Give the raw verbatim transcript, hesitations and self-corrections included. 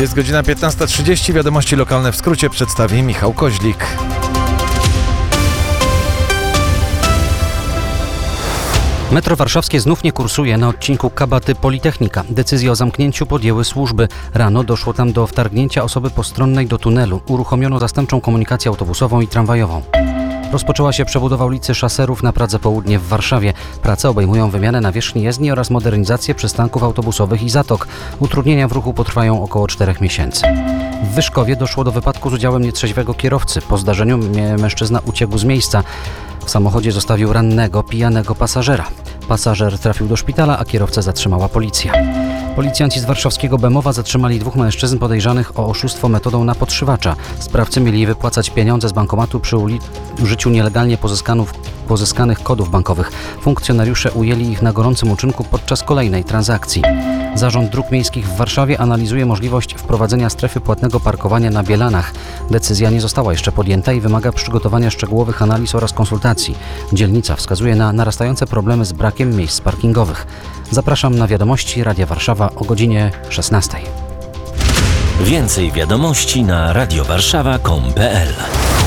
Jest godzina piętnasta trzydzieści. Wiadomości lokalne w skrócie przedstawi Michał Koźlik. Metro warszawskie znów nie kursuje na odcinku Kabaty-Politechnika. Decyzję o zamknięciu podjęły służby. Rano doszło tam do wtargnięcia osoby postronnej do tunelu. Uruchomiono zastępczą komunikację autobusową i tramwajową. Rozpoczęła się przebudowa ulicy Szaserów na Pradze Południe w Warszawie. Prace obejmują wymianę nawierzchni jezdni oraz modernizację przystanków autobusowych i zatok. Utrudnienia w ruchu potrwają około czterech miesięcy. W Wyszkowie doszło do wypadku z udziałem nietrzeźwego kierowcy. Po zdarzeniu mężczyzna uciekł z miejsca. W samochodzie zostawił rannego, pijanego pasażera. Pasażer trafił do szpitala, a kierowcę zatrzymała policja. Policjanci z warszawskiego Bemowa zatrzymali dwóch mężczyzn podejrzanych o oszustwo metodą na podszywacza. Sprawcy mieli wypłacać pieniądze z bankomatu przy użyciu nielegalnie pozyskanych kodów bankowych. Funkcjonariusze ujęli ich na gorącym uczynku podczas kolejnej transakcji. Zarząd Dróg Miejskich w Warszawie analizuje możliwość wprowadzenia strefy płatnego parkowania na Bielanach. Decyzja nie została jeszcze podjęta i wymaga przygotowania szczegółowych analiz oraz konsultacji. Dzielnica wskazuje na narastające problemy z brakiem miejsc parkingowych. Zapraszam na wiadomości Radia Warszawa o godzinie szesnastej. Więcej wiadomości na radiowarszawa kropka com kropka pe el.